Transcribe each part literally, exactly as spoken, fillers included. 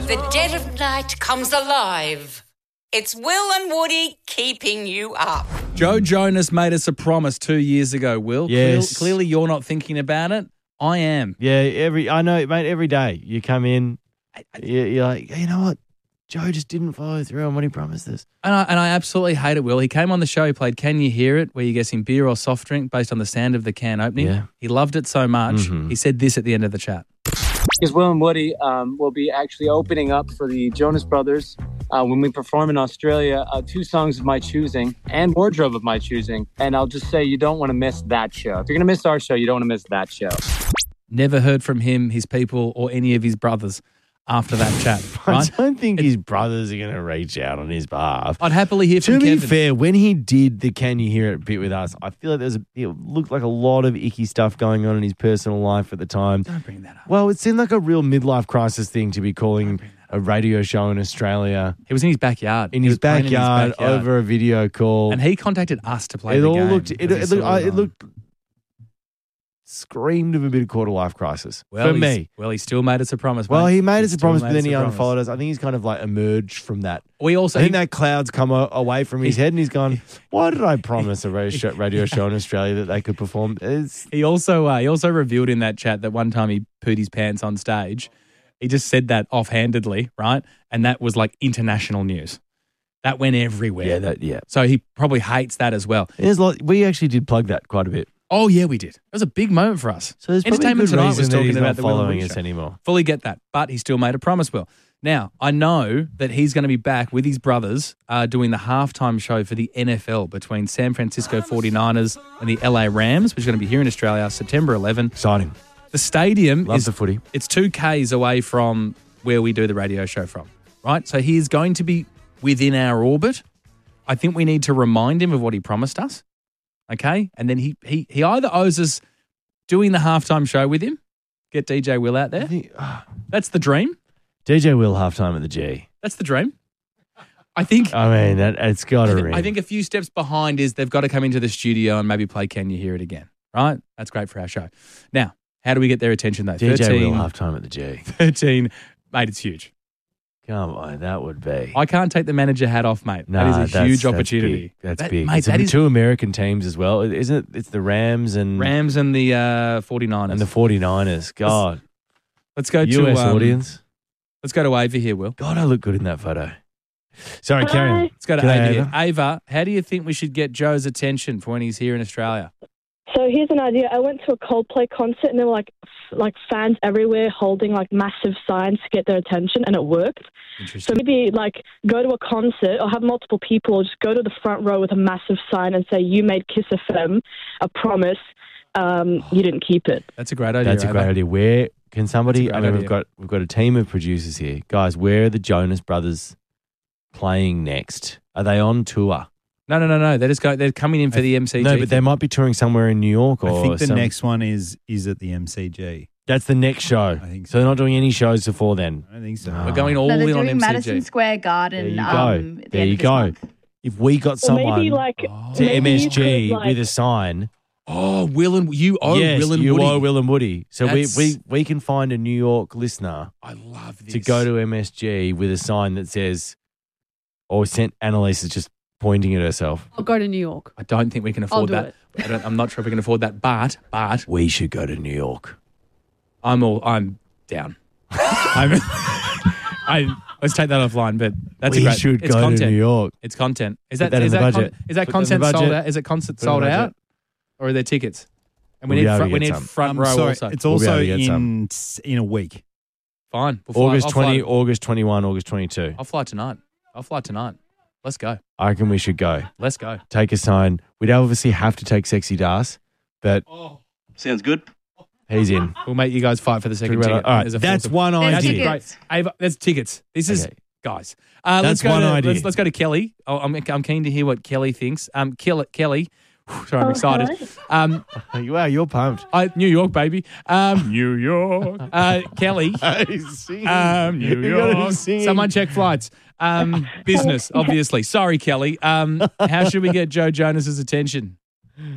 the dead of night comes alive. It's Will and Woody keeping you up. Joe Jonas made us a promise two years ago, Will. Yes. Clear- clearly you're not thinking about it. I am. Yeah, every I know, mate, every day you come in, you- you're like, you know what? Joe just didn't follow through on what he promised us. And I, and I absolutely hate it, Will. He came on the show, he played Can You Hear It, where you guess him beer or soft drink based on the sound of the can opening. Yeah. He loved it so much, Mhm. he said this at the end of the chat. Because Will and Woody um, will be actually opening up for the Jonas Brothers uh, when we perform in Australia, uh, two songs of my choosing and wardrobe of my choosing. And I'll just say you don't want to miss that show. If you're going to miss our show, you don't want to miss that show. Never heard from him, his people, or any of his brothers after that chat. Right? I don't think his brothers are going to reach out on his behalf. I'd happily hear To from be Kevin. fair, when he did the Can You Hear It bit with us, I feel like there was a, it looked like a lot of icky stuff going on in his personal life at the time. Don't bring that up. Well, it seemed like a real midlife crisis thing to be calling a radio show in Australia He was in his backyard. in He his was playing backyard, over a video call. And he contacted us to play it the all game. looked, it, because he it, looked, saw I- it it on- looked screamed of a bit of quarter life crisis well, for he's- me. Well, he still made us a promise. Well, mate. he made us a still promise, made but then us he a promise. unfollowed us. I think he's kind of like emerged from that. We also I think he- that cloud's come a- away from his head, and he's gone, why did I promise a radio show, radio show in Australia that they could perform? It's, He also uh, he also revealed in that chat that one time he pooed his pants on stage. He just said that offhandedly, right? And that was like international news. That went everywhere. yeah, that, yeah. So he probably hates that as well. There's a lot, we actually did plug that quite a bit. Oh yeah, we did. It was a big moment for us. So there's probably a Entertainment good Tonight reason was that talking he's about not the Will and following Woody us show. anymore. Fully get that, but he still made a promise, Will. Now, I know that he's going to be back with his brothers uh, doing the halftime show for the N F L between San Francisco forty-niners and the L A Rams, which is going to be here in Australia, September eleventh. Exciting. The stadium Love is the footy. It's two Ks away from where we do the radio show from, right? So he is going to be within our orbit. I think we need to remind him of what he promised us, okay? And then he he he either owes us doing the halftime show with him, get D J Will out I there. think, ah, That's the dream. D J Will halftime at the G. That's the dream. I think. I mean, that it's got to ring. I think a few steps behind is they've got to come into the studio and maybe play Can You Hear It Again, right? That's great for our show. Now, how do we get their attention though? D J Will thirteen, halftime at the G. thirteen, mate, it's huge. Come on, that would be. I can't take the manager hat off, mate. Nah, that is a that's- huge that's opportunity. big. That's That- big. Mate, It's that the is two American teams as well, isn't it? It's the Rams and Rams and the uh, forty-niners. and the forty-niners. God, let's go U S to um, audience. Let's go to Ava here, Will. God, I look good in that photo. Sorry, carry on. Let's go to G'day, Ava here. Ava. Ava, how do you think we should get Joe's attention for when he's here in Australia? So here's an idea. I went to a Coldplay concert and there were like f- like fans everywhere holding like massive signs to get their attention, and it worked. So Interesting. maybe like go to a concert or have multiple people, or just go to the front row with a massive sign and say, "You made Kiss F M a promise. Um, you didn't keep it." That's a great idea. That's a great Ava. idea. Where can somebody? That's a I great mean, we've idea. got we've got a team of producers here, guys. Where are the Jonas Brothers playing next? Are they on tour? No, no, no, no. They're just go, They're coming in for the M C G. No, but they might be touring somewhere in New York or I think the some- next one is is at the M C G. That's the next show. I think so. so. they're not doing any shows before then. I don't think so. We're going all No, they're in on doing M C G. Madison Square Garden. There you go. Um, at the there end you of this go. month. If we got Or someone maybe like Oh. to maybe M S G you could, like, with a sign, Oh, Will and you owe yes, Will and you Woody. owe Will and Woody. So we, That's- we we can find a New York listener I love this. to go to M S G with a sign that says, or sent Annalise is just pointing at herself. I'll go to New York. I don't think we can I'll afford do that. it. I don't, I'm not sure if we can afford that, but but We should go to New York. I'm all I'm down. I'm, I let's take that offline. But that's we a great. should it's go content. to New York. It's content. Is Put that that is in the that budget. con- is that Put that in the content sold budget. out? Is it concert Put it in sold the budget. out, or are there tickets? And we We'll be need able front, to we get need some. front I'm row sorry, also. It's We'll be also able to get in in a week. Fine. We'll fly- August I'll fly- twenty, August twenty-one, August twenty-two. I'll fly tonight. I'll fly tonight. Let's go. I reckon we should go. Let's go. Take a sign. We'd obviously have to take Sexy Das, but Sounds good. he's in. We'll make you guys fight for the second All ticket. right, There's a that's fourth- one There's idea. tickets. Great. Ava, there's tickets. This is Okay. guys. Uh, That's let's go one to, idea. Let's, let's go to Kelly. Oh, I'm, I'm keen to hear what Kelly thinks. Um, Kelly, Kelly. Sorry, I'm Oh, excited. Um, Wow, you're pumped. I, New York, baby. Um, New York. Uh, Kelly. He's singing. Um, New You got him York. singing. Someone check flights. Um, business, obviously. Sorry, Kelly. Um, how should we get Joe Jonas's attention?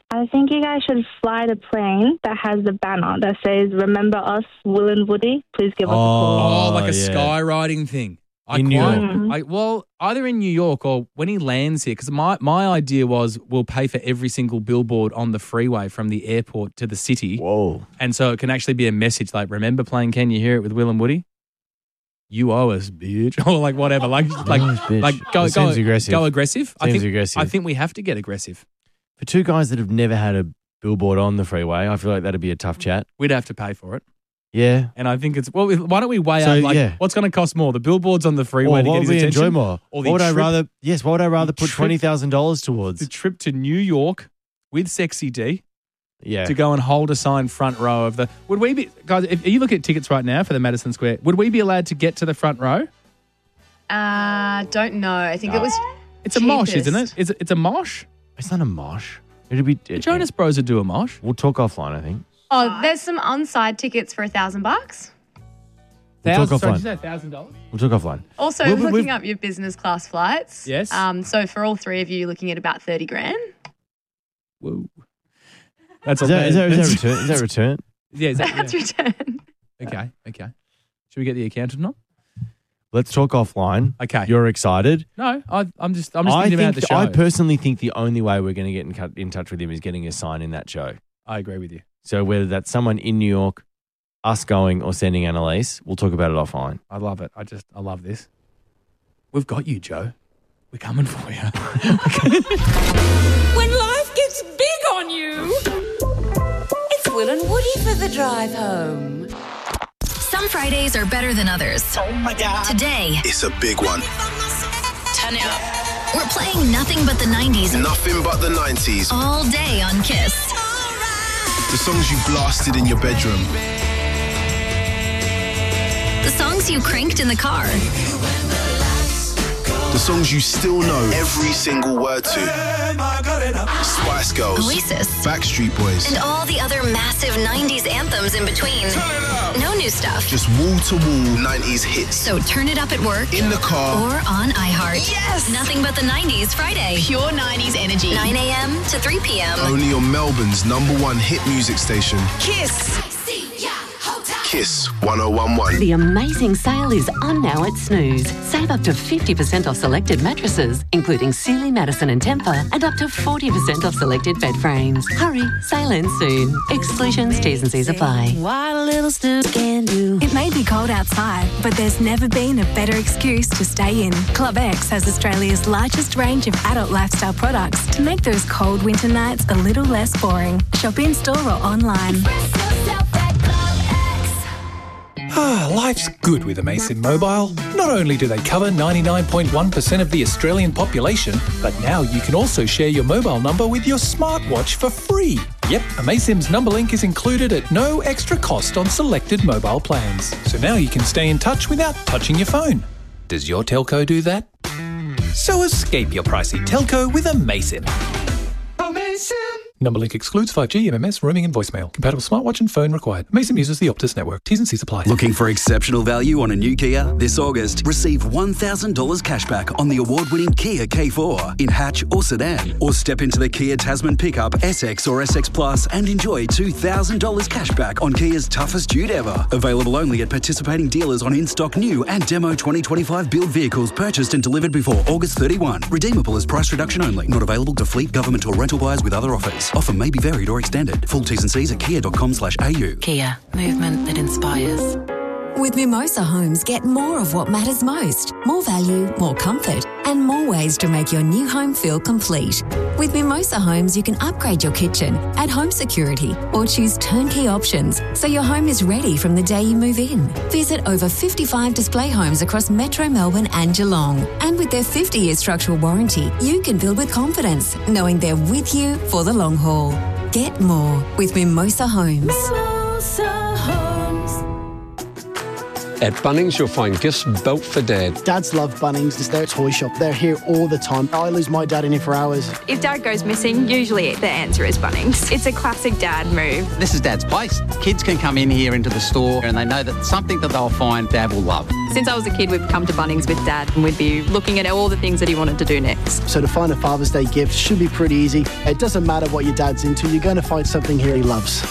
I think you guys should fly the plane that has the banner that says, "Remember us, Will and Woody. Please give us a call." Oh, like a yeah. skywriting thing. I In New quite- York. I, well, either in New York or when he lands here, because my, my idea was we'll pay for every single billboard on the freeway from the airport to the city. Whoa. And so it can actually be a message like, remember playing Can You Hear It with Will and Woody? You owe us, bitch. Or like whatever. Like, like, Nice, bitch. like go, That go, seems aggressive. go aggressive. I Seems think, aggressive. I think we have to get aggressive. For two guys that have never had a billboard on the freeway, I feel like that'd be a tough chat. We'd have to pay for it. Yeah. And I think it's, well, why don't we weigh So, out like yeah. what's going to cost more? The billboards on the freeway Or to what get would his we attention? enjoy more? Or What the would I trip- rather? Yes. What would I rather the put trip- twenty thousand dollars towards? The trip to New York with Sexy D Yeah. to go and hold a sign front row of the. Would we be, guys, if you look at tickets right now for the Madison Square, would we be allowed to get to the front row? Uh, don't know. I think it was. It's a mosh, isn't it? cheapest. Is it? It's a mosh? It's not a mosh. It'd be. The Jonas Bros would do a mosh. We'll talk offline. I think. Oh, there's some on-side tickets for a thousand bucks. We'll talk Thousand, sorry, offline. did you say thousand dollars? We'll talk offline. Also, Well, we- looking we've- up your business class flights. Yes. Um. So for all three of you, you're looking at about thirty grand. Whoa. That's Is a that, is that, is that that's- return? Is that return? Yeah, is that, That's yeah. return. Okay, okay. Should we get the accountant on? Let's talk offline. Okay. You're excited. No, I, I'm just, I'm just I thinking think. about the show. I personally think the only way we're going to get in, cut, in touch with him is getting a sign in that show. I agree with you. So whether that's someone in New York, us going, or sending Annalise, we'll talk about it offline. I love it. I just, I love this. We've got you, Joe. We're coming for you. When life gets big on you, it's Will and Woody for the drive home. Some Fridays are better than others. Oh my God. Today, It's a big one. turn it up. We're playing nothing but the nineties Nothing but the nineties. all day on Kiss. The songs you blasted in your bedroom. The songs you cranked in the car. The songs you still know every single word to. Spice Girls. Oasis. Backstreet Boys. And all the other massive nineties anthems in between. No new stuff. Just wall-to-wall nineties hits. So turn it up at work. In the car. Or on iHeart. Yes! Nothing but the nineties Friday. Pure nineties energy. nine a.m. to three p.m. Only on Melbourne's number one hit music station. Kiss. Kiss one oh one one. The amazing sale is on now at Snooze. Save up to fifty percent off selected mattresses, including Sealy, Madison and Tempur, and up to forty percent off selected bed frames. Hurry, sale ends soon. Exclusions, T's and C's apply. What a little Snooze can do. It may be cold outside, but there's never been a better excuse to stay in. Club X has Australia's largest range of adult lifestyle products to make those cold winter nights a little less boring. Shop in store or online. Ah, life's good with Amasin Mobile. Not only do they cover ninety-nine point one percent of the Australian population, but now you can also share your mobile number with your smartwatch for free. Yep, Amasim's number link is included at no extra cost on selected mobile plans. So now you can stay in touch without touching your phone. Does your telco do that? So escape your pricey telco with Amasim. Amasim! Number link excludes five G, M M S, roaming and voicemail. Compatible smartwatch and phone required. Amasim uses the Optus network. T's and C's apply. Looking for exceptional value on a new Kia? This August, receive one thousand dollars cashback on the award-winning Kia K four in hatch or sedan. Or step into the Kia Tasman pickup, S X or S X Plus and enjoy two thousand dollars cashback on Kia's toughest dude ever. Available only at participating dealers on in-stock new and demo twenty twenty-five build vehicles purchased and delivered before August thirty-first. Redeemable as price reduction only. Not available to fleet, government or rental buyers with other offers. Offer may be varied or extended. Full T's and C's at kia dot com slash a u. Kia, movement that inspires. With Mimosa Homes, get more of what matters most. More value, more comfort, and more ways to make your new home feel complete. With Mimosa Homes, you can upgrade your kitchen, add home security, or choose turnkey options so your home is ready from the day you move in. Visit over fifty-five display homes across Metro Melbourne and Geelong. And with their fifty-year structural warranty, you can build with confidence, knowing they're with you for the long haul. Get more with Mimosa Homes. Mimosa Homes. At Bunnings, you'll find gifts built for Dad. Dads love Bunnings. It's their toy shop. They're here all the time. I lose my dad in here for hours. If Dad goes missing, usually the answer is Bunnings. It's a classic Dad move. This is Dad's place. Kids can come in here into the store and they know that something that they'll find Dad will love. Since I was a kid, we've come to Bunnings with Dad and we'd be looking at all the things that he wanted to do next. So to find a Father's Day gift should be pretty easy. It doesn't matter what your dad's into, you're going to find something here he loves.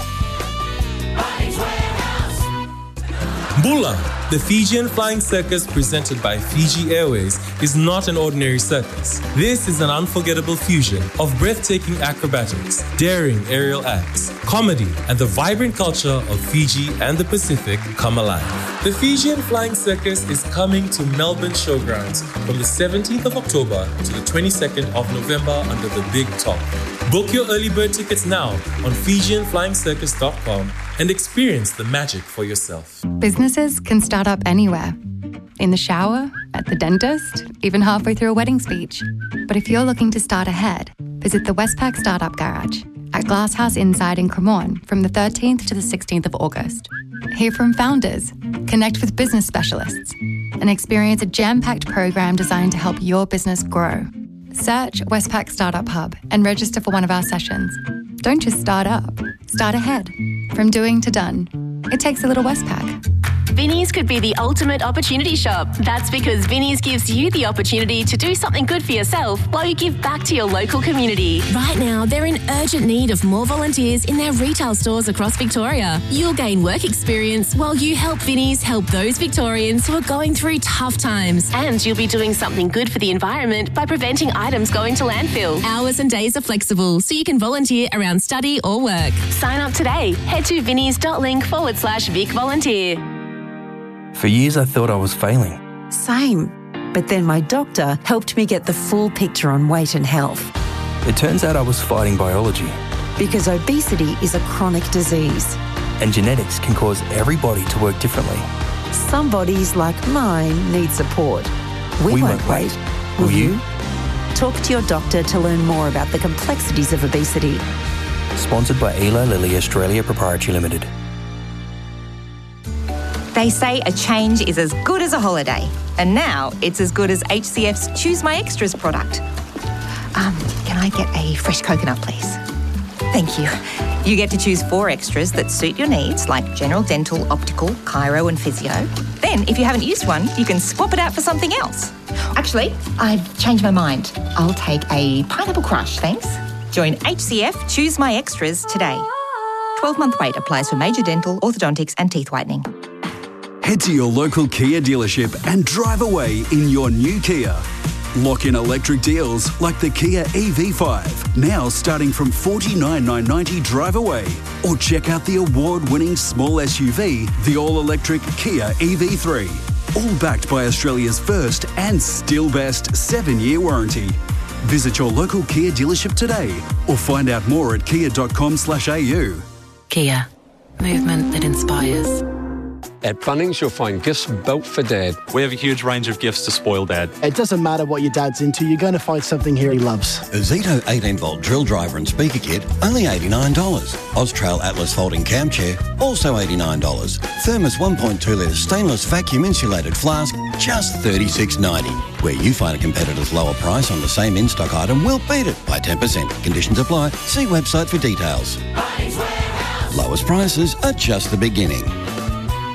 Bula, the Fijian Flying Circus presented by Fiji Airways, is not an ordinary circus. This is an unforgettable fusion of breathtaking acrobatics, daring aerial acts, comedy, and the vibrant culture of Fiji and the Pacific come alive. The Fijian Flying Circus is coming to Melbourne Showgrounds from the seventeenth of October to the twenty-second of November under the Big Top. Book your early bird tickets now on Fijian Flying Circus dot com and experience the magic for yourself. Businesses can start up anywhere. In the shower, at the dentist, even halfway through a wedding speech. But if you're looking to start ahead, visit the Westpac Startup Garage at Glasshouse Inside in Cremorne from the thirteenth to the sixteenth of August. Hear from founders, connect with business specialists, and experience a jam-packed program designed to help your business grow. Search Westpac Startup Hub and register for one of our sessions. Don't just start up, start ahead. From doing to done. It takes a little Westpac. Vinnie's could be the ultimate opportunity shop. That's because Vinnie's gives you the opportunity to do something good for yourself while you give back to your local community. Right now, they're in urgent need of more volunteers in their retail stores across Victoria. You'll gain work experience while you help Vinnie's help those Victorians who are going through tough times. And you'll be doing something good for the environment by preventing items going to landfill. Hours and days are flexible, so you can volunteer around study or work. Sign up today. Head to vinnies.link forward slash Vic Volunteer. For years, I thought I was failing. Same. But then my doctor helped me get the full picture on weight and health. It turns out I was fighting biology. Because obesity is a chronic disease. And genetics can cause every body to work differently. Some bodies, like mine, need support. We, we won't, won't wait. wait. Will, Will you? you? Talk to your doctor to learn more about the complexities of obesity. Sponsored by Eli Lilly Australia Proprietary Limited. They say a change is as good as a holiday. And now it's as good as H C F's Choose My Extras product. Um, can I get a fresh coconut, please? Thank you. You get to choose four extras that suit your needs, like general dental, optical, chiro and physio. Then, if you haven't used one, you can swap it out for something else. Actually, I've changed my mind. I'll take a pineapple crush, thanks. Join H C F Choose My Extras today. twelve-month wait applies for major dental, orthodontics and teeth whitening. Head to your local Kia dealership and drive away in your new Kia. Lock in electric deals like the Kia E V five, now starting from forty-nine thousand nine hundred ninety drive away. Or check out the award-winning small S U V, the all-electric Kia E V three. All backed by Australia's first and still best seven-year warranty. Visit your local Kia dealership today or find out more at kia.com slash au. Kia. Movement that inspires. At Bunnings, you'll find gifts built for Dad. We have a huge range of gifts to spoil Dad. It doesn't matter what your dad's into, you're going to find something here he loves. A Zito eighteen volt drill driver and speaker kit, only eighty-nine dollars. Austrail Atlas folding cam chair, also eighty-nine dollars. Thermos one point two litre stainless vacuum insulated flask, just thirty-six ninety. Where you find a competitor's lower price on the same in-stock item, we'll beat it by ten percent. Conditions apply. See website for details. Lowest prices are just the beginning.